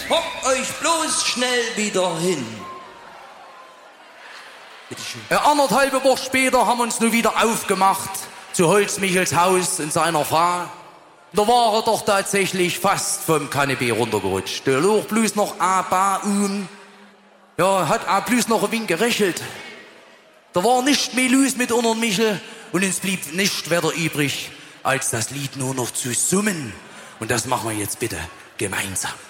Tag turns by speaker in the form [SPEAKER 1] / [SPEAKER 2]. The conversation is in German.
[SPEAKER 1] hockt euch bloß schnell wieder hin. Bitteschön.
[SPEAKER 2] 1,5 Woche später haben wir uns nun wieder aufgemacht zu Holzmichels Haus in seiner Frau. Da war er doch tatsächlich fast vom Kanapee runtergerutscht. Der lag bloß noch ja, hat auch bloß noch ein wenig gerächelt. Da war nicht mehr los mit unseren Michel und uns blieb nicht weiter übrig, als das Lied nur noch zu summen. Und das machen wir jetzt bitte gemeinsam.